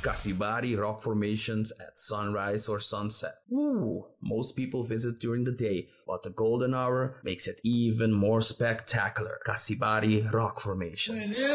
Kasibari rock formations at sunrise or sunset. Ooh, most people visit during the day, but the golden hour makes it even more spectacular. Kasibari rock formation.